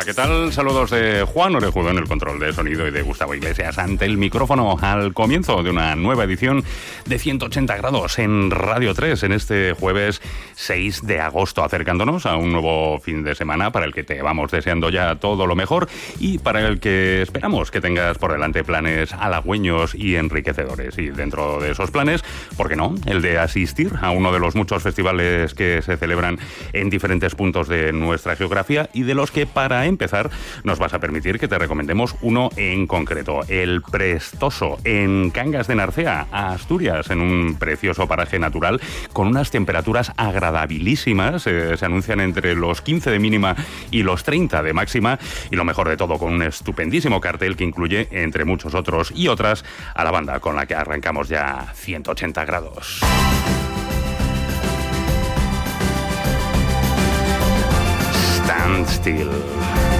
Hola, ¿qué tal? Saludos de Juan Orejudo en el control de sonido y de Gustavo Iglesias ante el micrófono al comienzo de una nueva edición de 180 grados en Radio 3 en este jueves 6 de agosto, acercándonos a un nuevo fin de semana para el que te vamos deseando ya todo lo mejor y para el que esperamos que tengas por delante planes halagüeños y enriquecedores. Y dentro de esos planes, ¿por qué no? El de asistir a uno de los muchos festivales que se celebran en diferentes puntos de nuestra geografía y de los que, para empezar, nos vas a permitir que te recomendemos uno en concreto, el Prestoso, en Cangas de Narcea, Asturias, en un precioso paraje natural con unas temperaturas agradabilísimas, se anuncian entre los 15 de mínima y los 30 de máxima, y lo mejor de todo, con un estupendísimo cartel que incluye, entre muchos otros y otras, a la banda con la que arrancamos ya 180 grados. Stand Still.